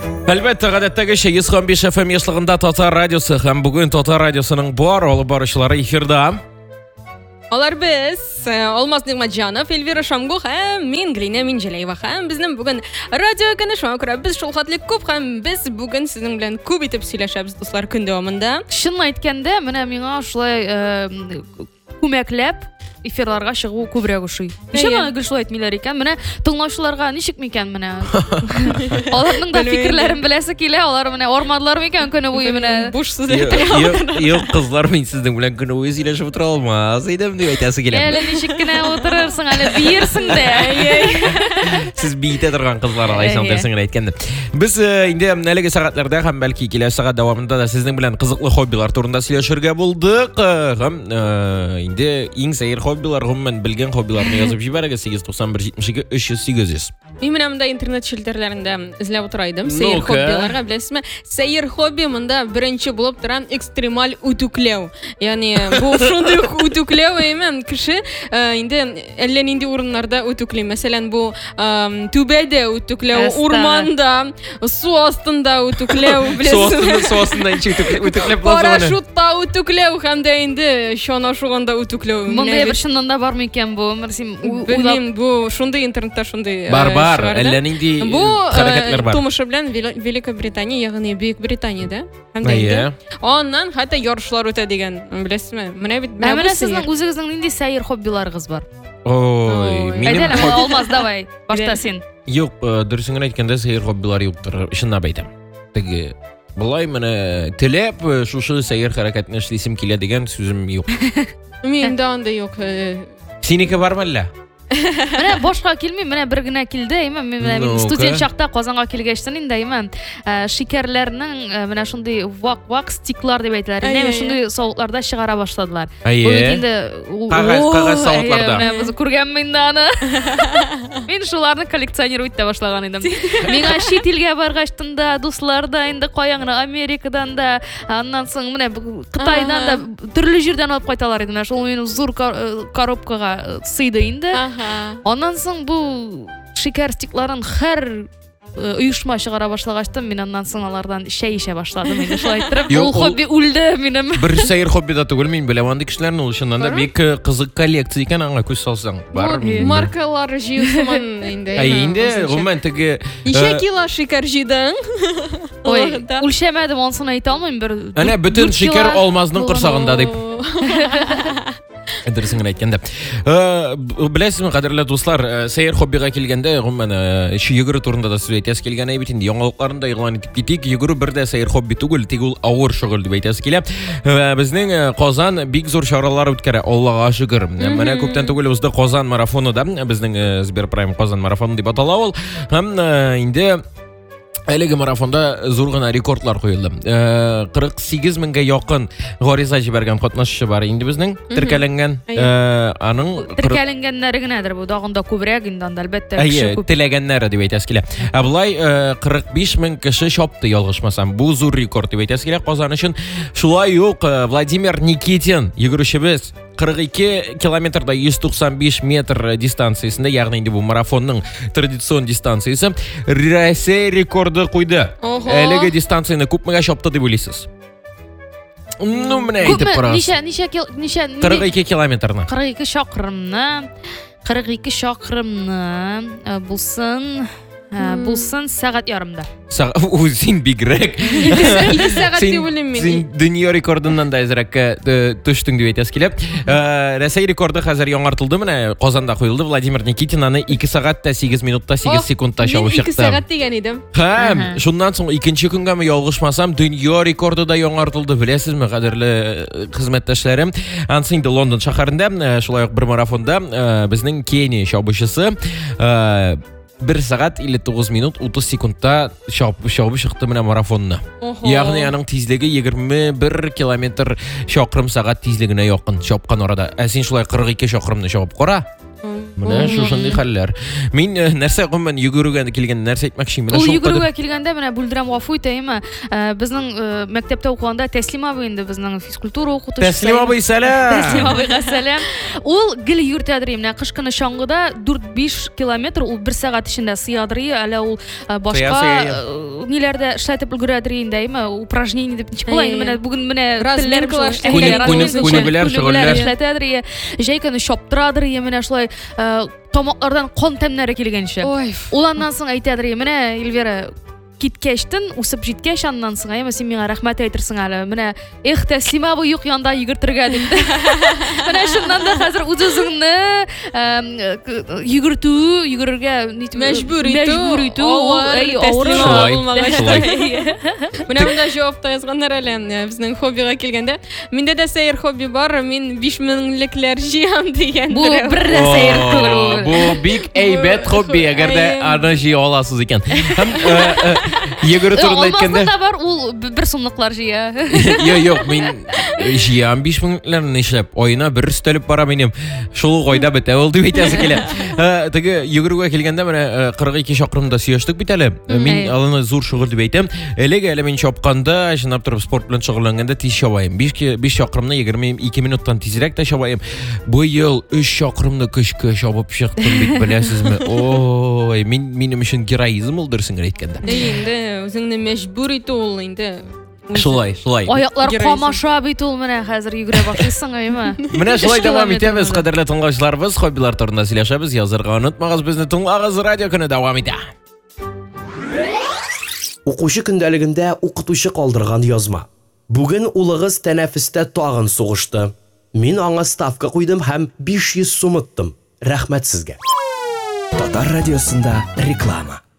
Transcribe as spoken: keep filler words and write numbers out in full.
Әлбәттә, гадәттәгечә йөз он биш эф эм яшьлегендә Татар радиосы һәм бүген Татар радиосының бар алып баручылары эфирда. Алар без Алмаз Нигъматҗанов, Эльвира Шамгу һәм мин Глина Минҗәләева һәм безнең бүген радио көне шуңа күрә без шул хәтле күп һәм без бүген сезнең белән күп итеп сөйләшәбез дуслар көн дәвамында. Чынын әйткәндә, менә миңа шулай күмәкләп эфирларга чыгу күбрәк ошый. Ничек аны гел шулай әйтмиләр икән? Менә тыңлаучыларга ничек микән менә? Аларның да фикерләрен беләсе килә, алар менә ормадлар микән көне буе менә? Буш сүзләр. Юк, кызлар, мин сезнең белән көне буе сөйләшеп утыра алмас идем дип әйтәсе килә. Әле ничек кенә утырырсың, әле биерсең дә. Сез биетә торган кызлар алайсың дәрсен әйткәндә. Без инде әлеге сәгатьләрдә һәм бәлки киләсе сәгать дәвамында да сезнең белән кызыклы хоббилар турында сөйләшергә булдык. Һәм инде иң сәер хоббилар, гомумән белгән хоббиларны язып җибәрегез сигез туксан бер җитмеш ике өч йөз сигез йөз. Мин менә монда интернет челтәрләрендә эзләп утыра идем. Сәер хоббиларга беләсезме? Сәер хобби монда беренче булып тора экстремаль үтүкләү. Ягъни бу шундый үтүкләү имән кеше инде әллә нинди урыннарда үтүкли. Мәсәлән, бу түбәдә үтүкләү, урманда, су астында үтүкләү, беләсезме? Су астында үтүкләп парашютта үтүкләү һәм дә инде шуна шуганда үтүкләү. Монда бер чыннан да бармы икән бу? Мәрсим уйлап, бу шундый интернетта шундый бар-бар, әллә нинди хәрәкәтләр бар. Бу тумышы белән Великобритания, ягъни Бөек Британиядә. Һәм дә инде аннан хәтта ярышлар үтә дигән, беләсезме? Менә бит менә сезнең үзегезнең нинди сәер хоббиларыгыз бар? Ой, минем Алмаз, давай, башта син. Юк, дөресен әйткәндә сәер хоббилар юктыр, чынлап әйтәм. Теге булай менә теләп шушы сәер хәрәкәтне эшлисем килә дигән сүзем юк. Миндә анда юк. Синеке бармы әллә? Менә башка килми, менә бер генә килде, имән, менә студент чакта Казанга килгәчтен инде, имән, шикәрләрнең менә шундый вак-вак стиклар дип әйтәләр. Менә шундый савытларда чыгара башладылар. Бу инде кагаз савытларда. Менә без күргәнмен инде аны. Мин шуларны коллекционировать итә башлаган идем. Миңа чит илгә баргачтын да, дуслар да инде каяңны Америкадан да, аннан соң менә Кытайдан да төрле җирдән алып кайталар иде. Менә шул минем зур коробкага сыйды инде. Ondan соң бу шикәр стикларын һәр оешма чыгара башлагачтан мин аннан соң алардан шәй ишә башладым инде шулай итеп. Ул хобби үлде минем. Бер сәер хобби да түгел, мин беләм андый кешеләрне, ул чыннан да бик кызык коллекция икән, аңа күз салсаң. Бар. Маркалар җыюсыман инде. Әй, инде гомумән теге ничә кило шикәр җыйдың? Ой, үлчәмәдем, анысын әйтә алмыйм, бер. Әнә бөтен шикәр Алмазның корсагында дип. Дөресен әйткәндә. Беләсезме, кадерле дуслар, сәер хоббига килгәндә, гомумән, йөгерү турында да сүз әйтәсе килгән бит инде. Яңалыкларында игълан итеп китик. Йөгерү бер дә сәер хобби түгел, тик ул авыр шөгыль дип әйтәсе килә. Безнең Казан бик зур чаралар үткәрә, Аллага шөкер. Менә күптән түгел узды Казан марафоны да, безнең Сберпрайм Казан марафоны дип атала ул. Һәм инде әлеге марафонда зур гына рекордлар куелды. кырык сигез меңгә якын гариза җибәргән катнашчы бар инде безнең теркәләнгән. Аның теркәләнгәннәре генәдер бу, дагында күбрәк инде, әлбәттә кеше күп. Теләгәннәре дип әйтәсе килә. Ә булай кырык биш мең кеше чапты, ялгышмасам. Бу зур рекорд дип әйтәсе килә Казан өчен. Шулай ук Владимир Никитин, йөгерүчебез, кырык ике километрда йөз туксан биш метр дистанциясында, ягъни инде бу марафонның традицион дистанциясы, Россия рекорды куйды. Әлеге дистанцияны күпмегә чапты дип уйлыйсыз? Ну, менә әйтеп карагыз. Ничә, ничә, ничә? кырык ике километрны. кырык ике чакрымны, кырык ике чакрымны булсын, булсын сәгать ярымда. Син бигрәк. ике сәгать дип уйлыйм мин. Син дөнья рекордыннан да әзрәккә төштең дип әйтәсе килә. Россия рекорды хәзер яңартылды, менә Казанда куелды. Владимир Никитин аны ике сәгатьтә сигез минутта сигез секундта чабып чыкты. ике сәгать дигән идем. Һәм шуннан соң икенче көнгәме ялгышмасам, дөнья рекорды да яңартылды. Беләсезме, кадерле хезмәттәшләрем? Ансы инде Лондон шәһәрендә, шулай ук бер марафонда безнең Кения чабучысы бер сәгать илле тугыз минут утыз секундта чабып чыкты менә марафонны. Ягъни аның тизлеге егерме бер километр чакрым сәгать тизлегенә якын чапкан арада. Ә син шулай кырык ике чакрымны чабып кара. Менә шушындый хәлләр. Мин э, нәрсә гомумән йөгерүгә килгән нәрсә әйтмәкче. Менә Ул шул йөгерүгә килгәндә менә бүлдерәм гафу итәйме? Безнең э, мәктәптә укыганда Тәслим абый инде безнең физкультура укытучысы. Тәслим абый сәлам. Тәслим абыйга сәлам. Ул гел йөртәдер менә кыш көне чаңгыда дүрт-биш километр ул бер сәгать эчендә сыядыр, әле ул э, башка э, ниләрдә эшләтеп өлгерәдер инде, упражнение дип ничек була инде менә бүген менә Разминкалар күнегүләр шөгыльләр эшләтәдер, җәй көне чаптырадыр, менә шулай тамаклардан кан тәмнәре килгәнче. Ул аннан соң әйтәдер, менә Эльвира киткәчтен, үсеп җиткәч аннан соң, әйме син миңа рәхмәт әйтерсең әле. Менә их Тәслим абый юк янда йөгертергә дип. Менә шуннан да хәзер үз-үзеңне йөгертү, йөгерергә мәҗбүр итү, мәҗбүр итү, менә монда җавапта язганнар әле безнең хоббига килгәндә. Миндә дә сәер хобби бар, мин биш меңлекләр җыям дигән. Бу бер дә сәер түгел. Бу бик әйбәт хобби, әгәр дә аны җыя аласыз икән. Һәм йөгерү турында әйткәндә Алмазда бар, ул бер сумлыклар җыя. Юк, юк, мин җыям биш меңлекләрне эшләп, аена бер өстәлеп бара минем. Шул гайда бетә ул дип әйтәсе килә. Теге йөгерүгә килгәндә менә кырык ике чакрымда сөйләштек бит әле. Мин аны зур шөгыль дип әйтәм. Әлегә әле мин чапканда, җинап торып спорт белән шөгыльләнгәндә тиз чабайым. биш чакрымны егерме ике минуттан тизрәк тә чабайым. Бу ел өч чакрымны көчкә чабып чыктым бит, беләсезме? Ой, мин минем өчен героизм ул дөресен әйткәндә. Инде үзеңне мәҗбүр итү ул инде. Шулай, шулай. Аяклар камаша бит ул менә хәзер йөгерә башлыйсың, әйме? Менә шулай дәвам итәбез, кадерле тыңлаучыларыбыз, хоббилар турында сөйләшәбез, язырга унытмагыз, безне тыңлагыз, радио көне дәвам итә. Укучы көндәлегендә укытучы калдырган язма. Бүген улыгыз тәнәфестә тагын сугышты. Мин аңа ставка куйдым һәм биш йөз сум оттым. Рәхмәт сезгә. Татар радиосында реклама.